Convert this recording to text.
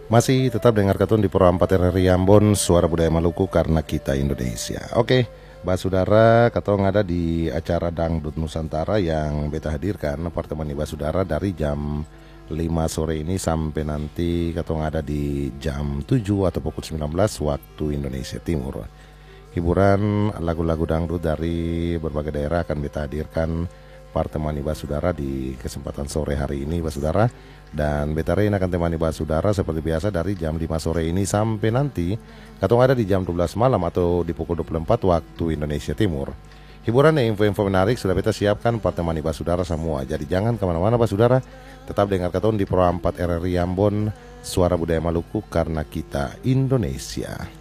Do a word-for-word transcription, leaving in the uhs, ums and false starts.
Masih tetap dengar katun di Pro empat R R I Ambon, Suara Budaya Maluku karena kita Indonesia. Oke, Mbak Saudara, katong ada di acara Dangdut Nusantara yang beta hadirkan pertemuan Mbak Saudara dari jam lima sore ini sampai nanti katong ada di jam tujuh atau pukul sembilan belas waktu Indonesia Timur. Hiburan lagu-lagu dangdut dari berbagai daerah akan beta hadirkan pertemuan Mbak Saudara di kesempatan sore hari ini Mbak Saudara. Dan beta Rein akan temani Mbak Saudara seperti biasa dari jam lima sore ini sampai nanti katong ada di jam dua belas malam atau di pukul dua puluh empat waktu Indonesia Timur. Hiburan dan info-info menarik sudah beta siapkan pertemuan Mbak Saudara semua. Jadi jangan kemana-mana Mbak Saudara, tetap dengar katong di Pro empat R R I Ambon, Suara Budaya Maluku karena kita Indonesia.